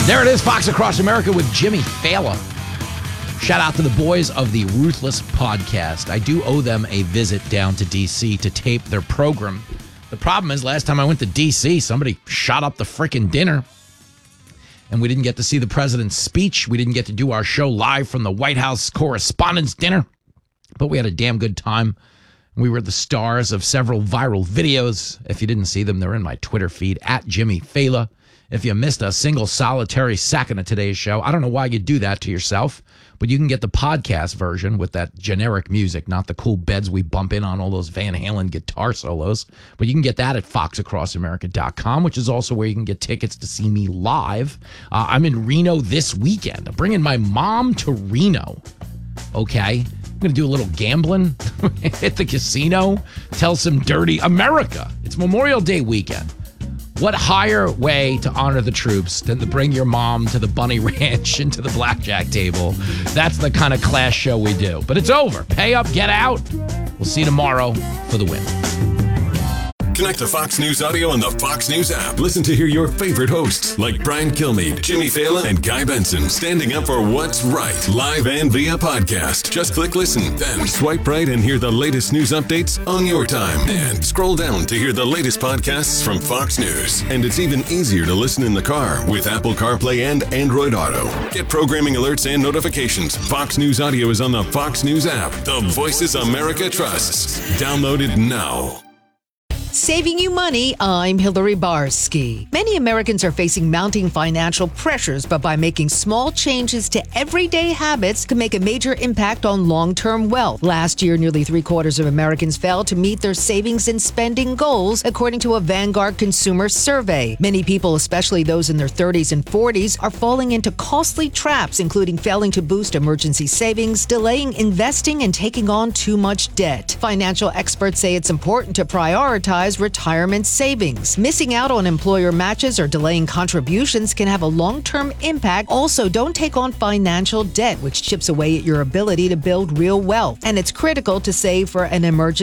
There it is, Fox Across America with Jimmy Fallon. Shout out to the boys of the Ruthless Podcast. I do owe them a visit down to D.C. to tape their program. The problem is, last time I went to D.C., somebody shot up the frickin' dinner. And we didn't get to see the president's speech. We didn't get to do our show live from the White House Correspondents' Dinner. But we had a damn good time. We were the stars of several viral videos. If you didn't see them, they're in my Twitter feed, @JimmyFallon. If you missed a single solitary second of today's show, I don't know why you'd do that to yourself, but you can get the podcast version with that generic music, not the cool beds we bump in on all those Van Halen guitar solos. But you can get that at foxacrossamerica.com, which is also where you can get tickets to see me live. I'm in Reno this weekend. I'm bringing my mom to Reno, okay? I'm going to do a little gambling at the casino, tell some dirty America. It's Memorial Day weekend. What higher way to honor the troops than to bring your mom to the Bunny Ranch and to the blackjack table? That's the kind of class show we do. But it's over. Pay up, get out. We'll see you tomorrow for the win. Connect to Fox News Audio on the Fox News app. Listen to hear your favorite hosts like Brian Kilmeade, Jimmy Fallon, and Guy Benson standing up for what's right, live and via podcast. Just click listen, then swipe right and hear the latest news updates on your time. And scroll down to hear the latest podcasts from Fox News. And it's even easier to listen in the car with Apple CarPlay and Android Auto. Get programming alerts and notifications. Fox News Audio is on the Fox News app. The voices America trusts. Download it now. Saving you money, I'm Hillary Barsky. Many Americans are facing mounting financial pressures, but by making small changes to everyday habits can make a major impact on long-term wealth. Last year, nearly 3/4 of Americans failed to meet their savings and spending goals, according to a Vanguard consumer survey. Many people, especially those in their 30s and 40s, are falling into costly traps, including failing to boost emergency savings, delaying investing, and taking on too much debt. Financial experts say it's important to prioritize retirement savings. Missing out on employer matches or delaying contributions can have a long-term impact. Also, don't take on financial debt, which chips away at your ability to build real wealth. And it's critical to save for an emergency